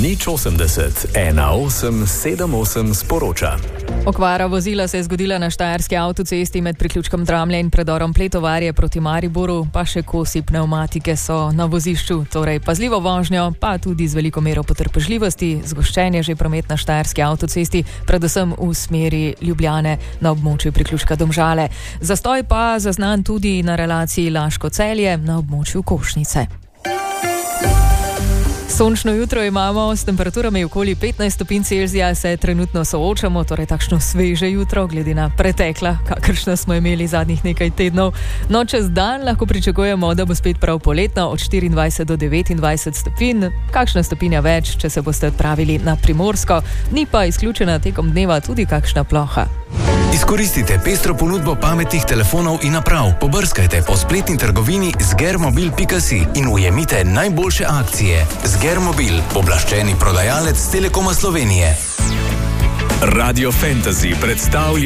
080 1878 sporoča. Okvara vozila se je zgodila na štajerski avtocesti med priključkom Dramlje in predorom Pletovarje proti Mariboru, pa še kosi pnevmatike so na vozišču, torej pazljivo vožnjo, pa tudi z veliko mero potrpežljivosti, zgoščen je že promet na štajerski avtocesti, predvsem v smeri Ljubljane na območju priključka Domžale. Zastoj pa zaznan tudi na relaciji Laško-Celje na območju Košnice. Sončno jutro imamo, s temperaturami okoli 15 stopinj Celzija se trenutno soočamo, torej takšno sveže jutro, glede na pretekla, kakršno smo imeli zadnjih nekaj tednov. No, čez dan lahko pričakujemo, da bo spet prav poletno od 24 do 29 stopinj, kakšna stopinja več, če se boste odpravili na Primorsko, ni pa izključena tekom dneva tudi kakšna ploha. Izkoristite pestro ponudbo pametnih telefonov in naprav. Pobrskajte po spletni trgovini zgermobil.si in ujemite najboljše akcije. Zgermobil, pooblaščeni prodajalec Telekoma Slovenije. Radio Fantasy predstavlja